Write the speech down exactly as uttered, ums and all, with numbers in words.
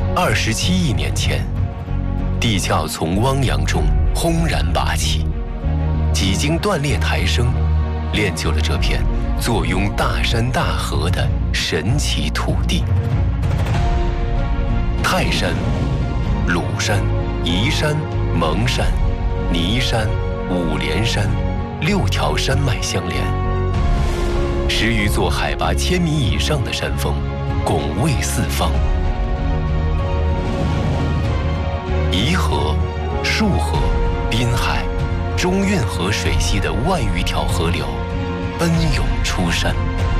二十七亿年前，地壳从汪洋中轰然拔起，几经断裂抬升，练就了这片坐拥大山大河的神奇土地。泰山、鲁山、宜山、蒙山、尼山、五连山六条山脉相连，十余座海拔千米以上的山峰拱卫四方。沂河、束河、滨海、中运河水系的万余条河流奔涌出山。